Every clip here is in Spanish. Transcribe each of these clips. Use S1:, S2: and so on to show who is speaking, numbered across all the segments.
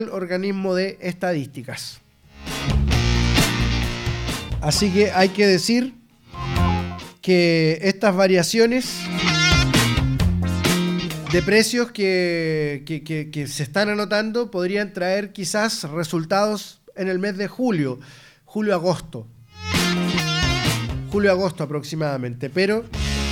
S1: Organismo de Estadísticas. Así que hay que decir que estas variaciones de precios que se están anotando podrían traer quizás resultados en el mes de julio-agosto aproximadamente, pero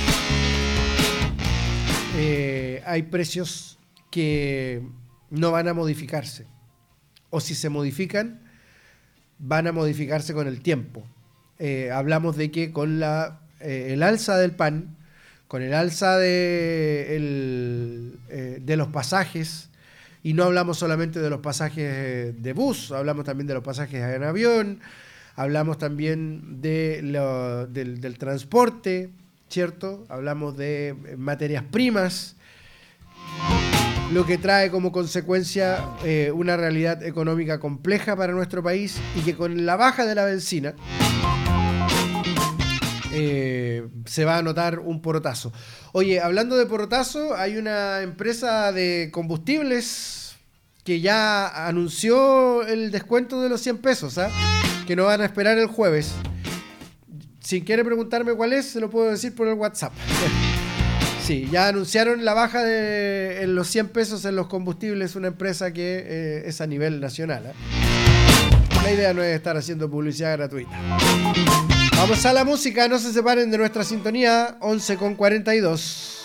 S1: hay precios que no van a modificarse, o si se modifican, van a modificarse con el tiempo. Hablamos de que con el alza del pan, con el alza de los pasajes, y no hablamos solamente de los pasajes de bus, hablamos también de los pasajes en avión, hablamos también del transporte, ¿cierto? Hablamos de materias primas, lo que trae como consecuencia una realidad económica compleja para nuestro país, y que con la baja de la benzina se va a notar un porotazo. Oye, hablando de porotazo, hay una empresa de combustibles que ya anunció el descuento de los 100 pesos, ¿eh? Que no van a esperar el jueves. Si quiere preguntarme cuál es, se lo puedo decir por el WhatsApp. Sí, ya anunciaron la baja de los 100 pesos en los combustibles, una empresa que es a nivel nacional, ¿eh? La idea no es estar haciendo publicidad gratuita. Vamos a la música, no se separen de nuestra sintonía, 11:42.